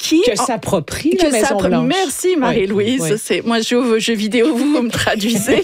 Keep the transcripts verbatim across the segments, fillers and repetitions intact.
qui que s'approprie la Maison Blanche. Merci Marie-Louise. Oui, oui. C'est, moi, je joue aux jeux vidéo, vous, vous me traduisez.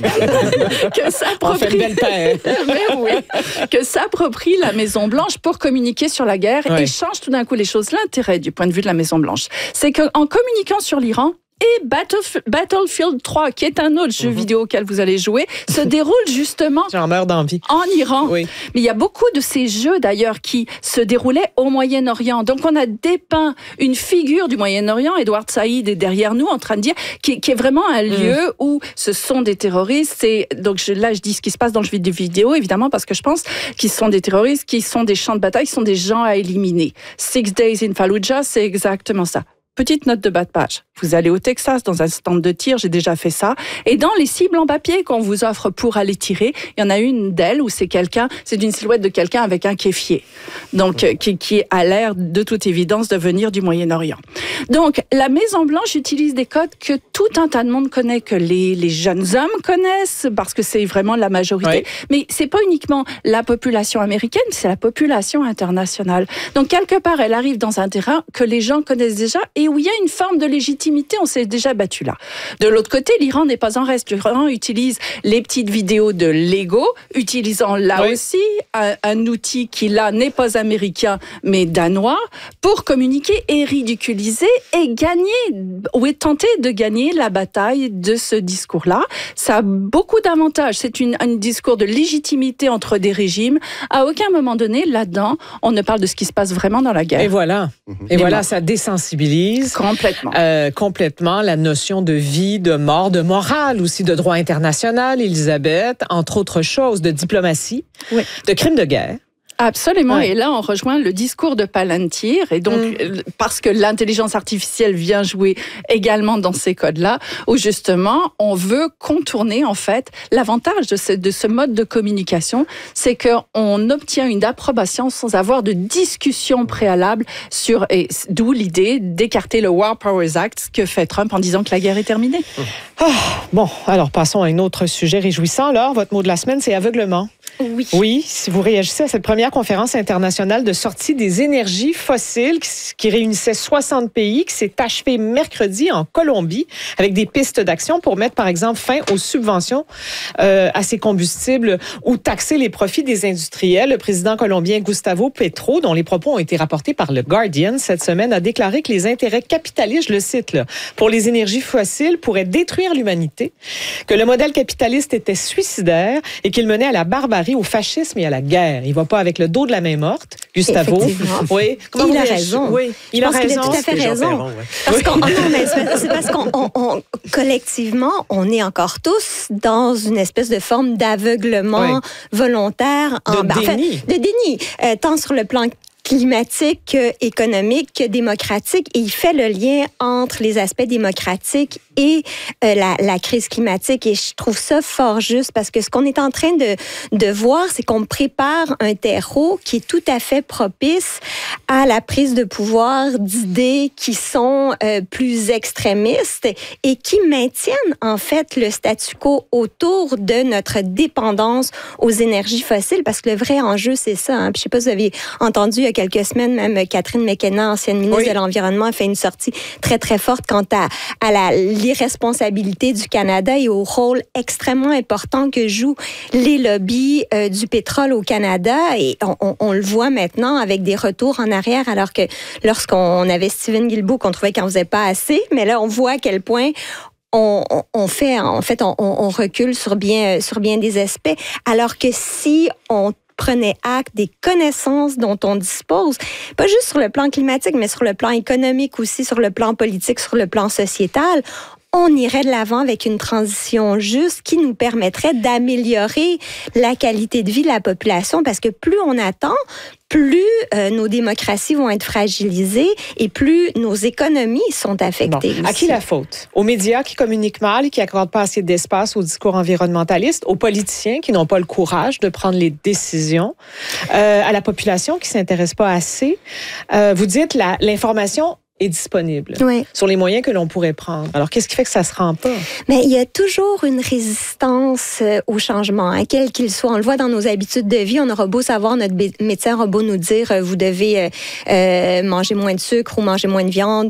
que s'approprie. On fait une belle paire. Mais oui. Que s'approprie la Maison Blanche pour communiquer sur la guerre oui. et change tout d'un coup les choses. L'intérêt du point de vue de la Maison Blanche, c'est qu'en communiquant sur l'Iran, et Battlef- Battlefield trois, qui est un autre jeu mm-hmm. vidéo auquel vous allez jouer, se déroule justement J'en meurs d'envie. en Iran. Oui. Mais il y a beaucoup de ces jeux d'ailleurs qui se déroulaient au Moyen-Orient. Donc on a dépeint une figure du Moyen-Orient, Edward Saïd est derrière nous en train de dire, qui, qui est vraiment un lieu mm. où ce sont des terroristes. Et donc je, là je dis ce qui se passe dans le jeu vidéo, évidemment, parce que je pense qu'ils sont des terroristes, qui sont des champs de bataille, qui sont des gens à éliminer. Six Days in Fallujah, c'est exactement ça. Petite note de bas de page. Vous allez au Texas dans un stand de tir, j'ai déjà fait ça. Et dans les cibles en papier qu'on vous offre pour aller tirer, il y en a une d'elles où c'est quelqu'un, c'est d'une silhouette de quelqu'un avec un kéfier. Donc, mmh. qui, qui a l'air de toute évidence de venir du Moyen-Orient. Donc, la Maison-Blanche utilise des codes que tout un tas de monde connaît, que les, les jeunes hommes connaissent, parce que c'est vraiment la majorité. Oui. Mais c'est pas uniquement la population américaine, c'est la population internationale. Donc, quelque part, elle arrive dans un terrain que les gens connaissent déjà et où il y a une forme de légitimité, on s'est déjà battu là. De l'autre côté, l'Iran n'est pas en reste. L'Iran utilise les petites vidéos de Lego, utilisant là oui. aussi un, un outil qui là n'est pas américain, mais danois, pour communiquer et ridiculiser et gagner, ou tenter de gagner la bataille de ce discours-là. Ça a beaucoup d'avantages. C'est une, un discours de légitimité entre des régimes. À aucun moment donné, là-dedans, on ne parle de ce qui se passe vraiment dans la guerre. Et voilà. Et, et voilà, bon. ça désensibilise Complètement. Euh, complètement la notion de vie, de mort, de morale aussi, de droit international, Elisabeth, entre autres choses, de diplomatie, oui. de crimes de guerre. Absolument. Ouais. Et là, on rejoint le discours de Palantir. Et donc, mm. parce que l'intelligence artificielle vient jouer également dans ces codes-là, où justement, on veut contourner, en fait, l'avantage de ce, de ce mode de communication, c'est qu'on obtient une approbation sans avoir de discussion préalable sur, et d'où l'idée d'écarter le War Powers Act que fait Trump en disant que la guerre est terminée. Ah, bon, alors passons à un autre sujet réjouissant. Alors, votre mot de la semaine, c'est aveuglement. Oui. Oui, si vous réagissez à cette première conférence internationale de sortie des énergies fossiles qui réunissait soixante pays, qui s'est achevée mercredi en Colombie avec des pistes d'action pour mettre, par exemple, fin aux subventions euh, à ces combustibles ou taxer les profits des industriels. Le président colombien Gustavo Petro, dont les propos ont été rapportés par le Guardian cette semaine, a déclaré que les intérêts capitalistes, je le cite, là, pour les énergies fossiles pourraient détruire l'humanité, que le modèle capitaliste était suicidaire et qu'il menait à la barbarie, au fascisme et à la guerre. Il ne va pas avec le dos de la main morte, Gustavo. Oui. Comment il a raison. Oui, il Je a pense raison. qu'il a tout à fait raison. Perron, ouais. Parce qu'on, oh non, mais c'est parce qu'on, on, on, collectivement, on est encore tous dans une espèce de forme d'aveuglement oui. volontaire. De en, déni. En fait, de déni. Euh, tant sur le plan climatique, économique, démocratique, et il fait le lien entre les aspects démocratiques et euh, la, la crise climatique. Et je trouve ça fort juste parce que ce qu'on est en train de, de voir, c'est qu'on prépare un terreau qui est tout à fait propice à la prise de pouvoir d'idées qui sont euh, plus extrémistes et qui maintiennent en fait le statu quo autour de notre dépendance aux énergies fossiles. Parce que le vrai enjeu, c'est ça. Hein. Puis, je sais pas si vous avez entendu il y a quelques semaines, même Catherine McKenna, ancienne ministre oui. de l'Environnement, a fait une sortie très, très forte quant à, à la, l'irresponsabilité du Canada et au rôle extrêmement important que jouent les lobbies euh, du pétrole au Canada. Et on, on, on le voit maintenant avec des retours en arrière, alors que lorsqu'on avait Stephen Guilbeault, qu'on trouvait qu'on faisait pas assez, mais là, on voit à quel point On, on, on fait, en fait, on, on recule sur bien, sur bien des aspects, alors que si on prenait acte des connaissances dont on dispose, pas juste sur le plan climatique, mais sur le plan économique aussi, sur le plan politique, sur le plan sociétal, on irait de l'avant avec une transition juste qui nous permettrait d'améliorer la qualité de vie de la population, parce que plus on attend, plus euh, nos démocraties vont être fragilisées et plus nos économies sont affectées. Bon. À qui la faute? Aux médias qui communiquent mal, qui n'accordent pas assez d'espace au discours environnementaliste, aux politiciens qui n'ont pas le courage de prendre les décisions, euh, à la population qui ne s'intéresse pas assez. Euh, vous dites la, l'information est disponible oui. sur les moyens que l'on pourrait prendre. Alors, qu'est-ce qui fait que ça ne se rend pas? Mais il y a toujours une résistance au changement, hein, quel qu'il soit. On le voit dans nos habitudes de vie. On aura beau savoir, notre médecin aura beau nous dire, vous devez euh, manger moins de sucre ou manger moins de viande